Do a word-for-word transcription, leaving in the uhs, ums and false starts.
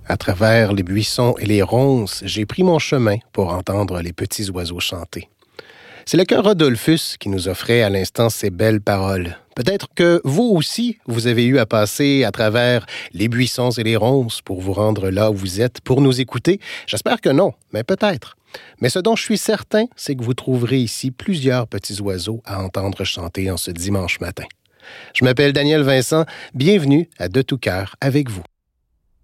À travers les buissons et les ronces, j'ai pris mon chemin pour entendre les petits oiseaux chanter. C'est le cœur Rodolphus qui nous offrait à l'instant ces belles paroles. Peut-être que vous aussi, vous avez eu à passer à travers les buissons et les ronces pour vous rendre là où vous êtes, pour nous écouter. J'espère que non, mais peut-être. Mais ce dont je suis certain, c'est que vous trouverez ici plusieurs petits oiseaux à entendre chanter en ce dimanche matin. Je m'appelle Daniel Vincent. Bienvenue à De tout cœur avec vous.